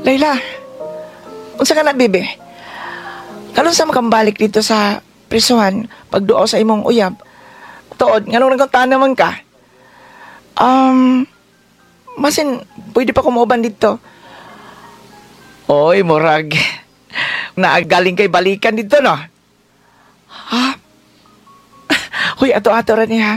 Layla, unsa ka na, bibi? Kalon sa makambalik dito sa prisuhan pagduo sa imong uyab. Tuod, nganong nagkunta naman ka? Masin, pwede pa kumuban dito. Oy, murag. Naagaling kay balikan dito, no? Ha? Huy, ato-ato rin ha?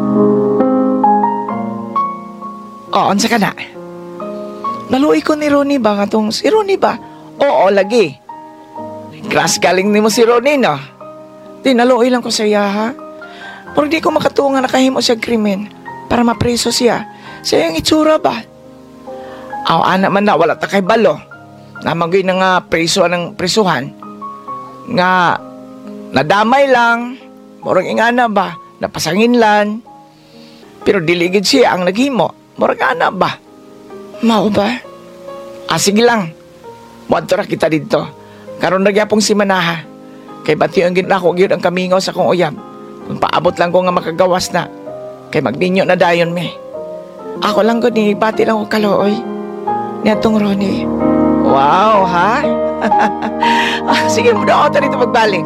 Oo, unsa ka na? Naluoy ko ni Ronnie ba nga tong si Ronnie ba? Oo, lagi. Class galing ni mo si Ronnie, no? Di, naluoy lang ko sa iya, ha? Pero di ko makatunga nakahimo siya krimen para mapreso siya. Siya yung itsura ba? Aw, anak man na, wala ta kay balo. Namagay na nga preso ng presuhan. Nga, nadamay lang. Murag ingana ba? Napasangin lang. Pero diligid siya ang naghimo. Murag ana ba? Mao ba? Sige lang. Muadto ra kita dito. Karon na gyapong si Manaha. Kay bati ang ginako gyud ang kamingaw sa kong uyab. Kung paabot lang ko nga makagawas na. Kay magninyo na dayon mi. Ako lang gud ni bati lang ko kalooy. Niatong Ronnie. Wow, ha? Sige, muna ako dito magbalik.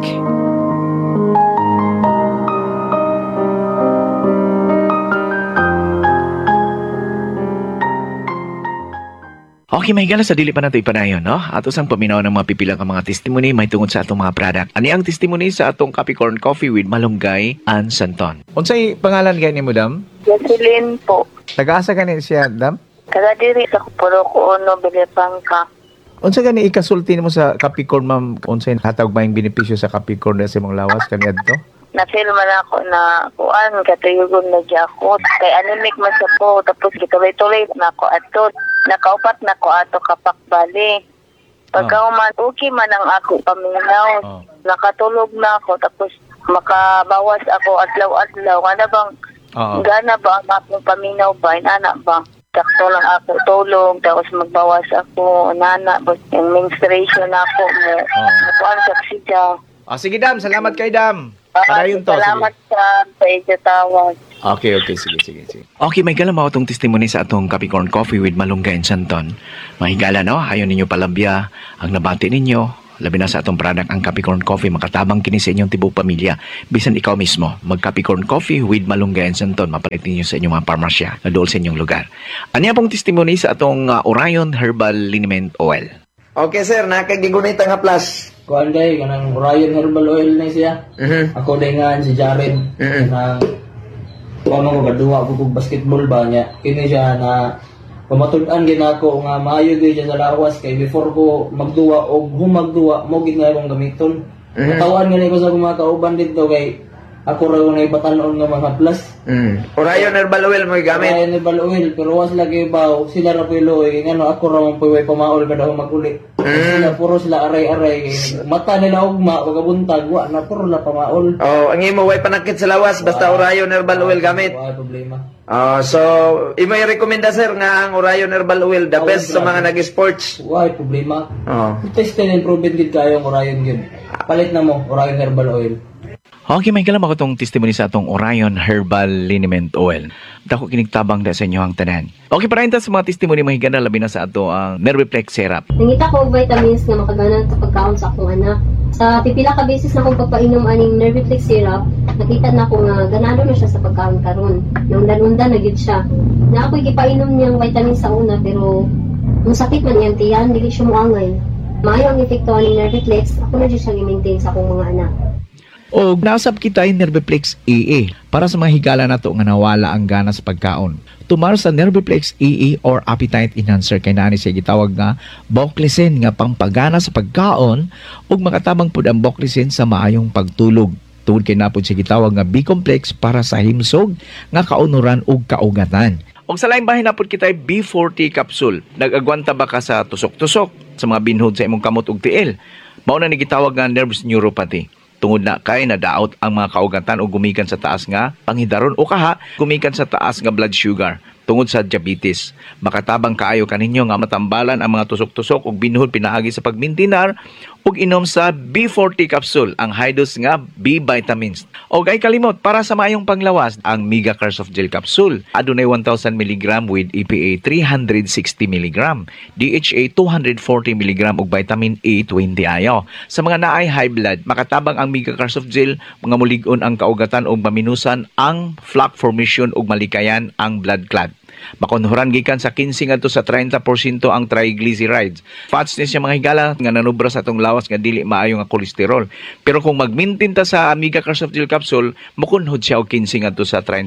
Okay, may gala sa dili pa nato ipanayon, no? Ato sang paminaw ng mga pipilang ang mga testimony may tungod sa atong mga product. Ani ang testimony sa atong Capricorn Coffee with Malunggay and Santon. Unsay pangalan gani mo, dam? Jocelyn po. Taga-asa gani siya, dam? Taga diri sa Puro Uno, Bilipangka. Unsa gani ikasulti mo sa Capricorn, ma'am? Unsay hatag mayong benepisyo sa Capricorn sa imong lawas kaniadto? Na-feel man ako na kuan katuyugon na di ako. Kay anemic man sa po. Tapos gituloy-tuloy na ako ato. Nakaupat na ako ato kapakbali. Pagka okay man ang ako paminaw. Nakatulog na ako. Tapos makabawas ako adlaw-adlaw. Ano bang gana ba ang akong paminaw ba? Inana ba? Sakto lang ako tulog. Tapos magbawas ako. Nana. Yung menstruation ako mo. Kuan sa oxygen. Sige, dam. Salamat kay dam. Parayon to. Salamat sa tawag. Okay, sige. Okay, may galamaw itong testimony sa atong Capricorn Coffee with Malunggay and Santon. Mahigala, no? Ayaw ninyo palabya ang nabati ninyo. Labi na sa atong product ang Capricorn Coffee, makatabang kini sa inyong tibok pamilya. Bisan ikaw mismo, mag-Capricorn Coffee with Malunggay and Santon. Mapalit ninyo sa inyong mga parmasya na dool sa inyong lugar. Ano pong testimony sa atong Orion Herbal Liniment Oil? Okay, sir. Nakagigunit nga plus. Kuan day kanang Orion Herbal Oil na siya. Ako day nga si Jared. Kanang kuan ko gaduwa ko kog basketball ba niya. Kini siya na pamatud-an gid ako nga maayo gyud siya sa lawas kay before ko magduwa og humagduwa mo gid nga akong gamiton. Katawan nga ko sa mga kauban dito kay ako ra na ibatanon nga mga plus. Orion Herbal Oil mo gamit. Orion Herbal Oil pero was lagi ba sila ra puloy ngano ako ra man puy pamaol kada maguli. Sila puro sila aray-aray mata nila ugma pagabuntag wa na puro la pamaol. Ang imo way panakit sa lawas basta Orion Herbal Oil gamit. Wala problema. So imo i-rekomenda sir nga ang Orion Herbal Oil the best sa mga nag-sports. Wala problema. Test and improvement gid kayo ang Orion gyud. Palit na mo Orion Herbal Oil. Okay, may kalam ako itong testimony sa atong Orion Herbal Liniment Oil. Dako kinigtabang da sa inyo ang tanan. Okay, parahinta sa mga testimony mahigana labi na sa ato ang Nerviplex Syrup. Nangita ko og vitamins nga makagana sa pagkaon sa akong anak. Sa pipila ka beses na akong pagpainom aning Nerviplex Syrup, nakita na ko nga ganado na siya sa pagkaon karon. Nundan-undan na gyud siya. Na ako gipainom niyang vitamins sa una pero ang sakit man iyang tiyan, dili siya moangay. Maayo ang epekto aning Nerviplex, ako na gyud siya gi-maintain sa akong mga anak. O nasab kita yung Nerviplex EE para sa mga higala na to nga nawala ang gana sa pagkaon. Tumar sa Nerviplex EE or Appetite Enhancer kay nani siya gitawag nga Boclicin nga pampagana sa pagkaon ug makatabang pud ang Boclicin sa maayong pagtulog. Tungod kay napod siya gitawag nga B-complex para sa himsog nga kaunuran ug kaugatan. Og sa lain bahin napod kita B40 capsule. Nag-agwanta ba ka sa tusok-tusok sa mga binhod sa imong kamot ug tiil? Mao na ni gitawag nga nervous neuropathy. Tungod na kay nadaot ang mga kaugatan o gumikan sa taas nga panghidaron o kaha gumikan sa taas nga blood sugar. tungod sa diabetes. Makatabang kaayo kaninyo nga matambalan ang mga tusok-tusok ug binuhol pinaagi sa pagmintinar ug inom sa B40 capsule, ang high dose nga B vitamins. Og ay kalimot, para sa maayong panglawas, ang Mega Care Soft Gel capsule. Adunay 1,000 mg with EPA 360 mg, DHA 240 mg ug vitamin A 20 ayo. Sa mga naay high blood, makatabang ang Mega Care Soft Gel, mga mulig-on ang kaugatan ug maminusan ang plaque formation ug malikayan ang blood clot. Makonhuran gikan sa 15 ngadto sa 30% ang triglycerides. Fats ni siya mga higala nga nanubra sa atong lawas nga dili maayo nga kolesterol. Pero kung mag-maintain ta sa Mega Care Soft Gel capsule, makunhod siya og 15 ngadto sa 30%.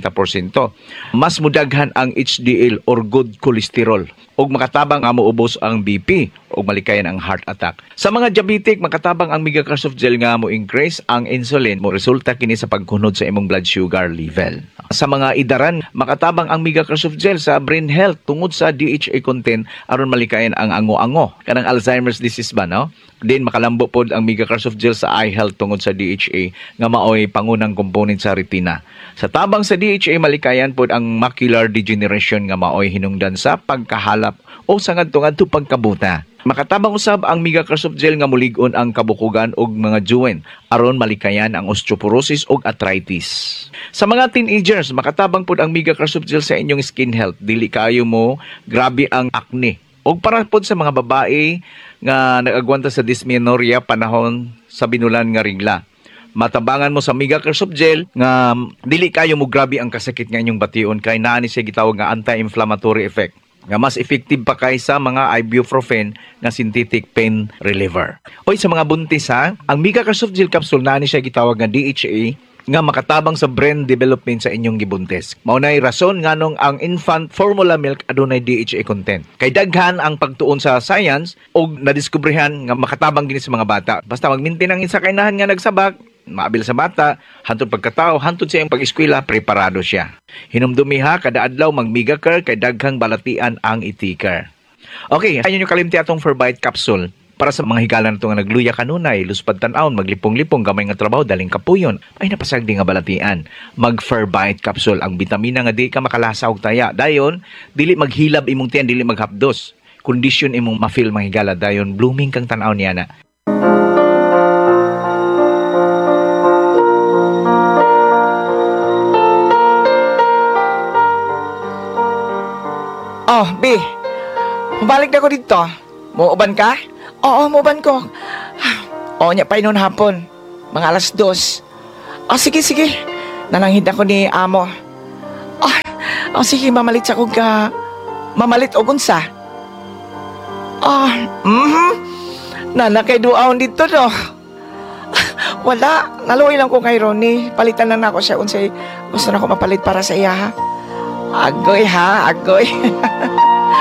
Mas mudaghan ang HDL or good cholesterol ug makatabang nga moubos ang BP ug malikayan ang heart attack. Sa mga diabetic, makatabang ang Mega Care Soft Gel nga mo increase ang insulin, mo resulta kini sa pagkunod sa imong blood sugar level. Sa mga idaran, makatabang ang Mega Care Soft Gel sa brain health tungod sa DHA content aron malikayan ang ango-ango kanang Alzheimer's disease ba, no? Din makalambo pod ang Mega Care Soft Gel sa eye health tungod sa DHA nga maoy pangunang component sa retina. Sa tabang sa DHA, malikayan pod ang macular degeneration nga maoy hinungdan sa pagkahalap o sa ngadto-ngadto pagkabuta. Makatabang usab ang Mega Care Soft Gel nga mulig-on ang kabukugan og mga joint aron malikayan ang osteoporosis ug arthritis. Sa mga teenagers, makatabang pod ang Mega Care Soft Gel sa inyong skin health. Dili kayo mo grabe ang acne. Og para pod sa mga babae nga nag-agwanta sa dysmenorrhea panahon sa binulan nga regla, matabangan mo sa Mega Care Soft Gel nga dili kayo mo grabe ang kasakit nga inyong bation kay naa ni siya gitawag nga anti-inflammatory effect nga mas effective pa kaysa mga ibuprofen nga synthetic pain reliever. Oy, sa mga buntis ha, ang Mega Care Soft Gel capsule naa ni siya gitawag nga DHA nga makatabang sa brain development sa inyong gibuntis. Maunay rason nganong ang infant formula milk adunay DHA content. Kay daghan ang pagtuon sa science og nadiskubrehan nga makatabang gini sa mga bata. Basta magmintin ang isa kainahan nga nagsabak, maabil sa bata, hantod pagkatao, hantod sa iyang pag-eskwela, preparado siya. Hinumdumiha kada adlaw mag Mega Care kay daghang balatian ang itikar. Okay, ayun yung kalimti atong Forbite capsule. Para sa mga higala na ito nga nagluya kanunay, luspad tanawon, maglipong-lipong, gamay nga trabaho, daling kapuyon, ay napasagdi nga balatian. Mag-Forbite capsule, ang bitamina nga di ka makalasa og taya. Dayon, dili maghilab imong tiyan, dili maghapdos. Kondisyon imong ma-feel mga higala, dayon blooming kang tanaw niya na. Oh, B, mabalik na ko dito. Muuban ka? Oo, muuban ko. Oo, nya pa inon hapon. Mga alas 2. Oh, sige, sige. Nananghid ako ni amo. Oh, sige, mamalit sa kong ka. Mamalit o kunsa. Oh, Nanakay duaon dito, no? Wala. Naluoy lang ko kay Ronnie. Palitan lang ako siya unsay gusto na ko mapalit para sa iya, ha? Agoy, ha? Agoy.